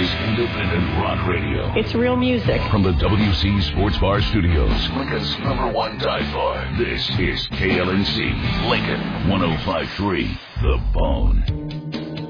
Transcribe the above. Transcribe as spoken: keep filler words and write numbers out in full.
is independent rock radio. It's real music. From the W C Sports Bar Studios, Lincoln's number one dive bar. This is K L N C, Lincoln, one oh five point three, The Bone.